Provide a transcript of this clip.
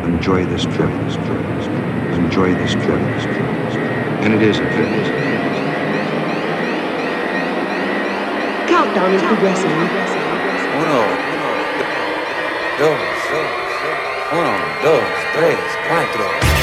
enjoy this trip, enjoy this trip, and it is a trip. Countdown is progressing. 1, 2, 1, 2, 3, 4.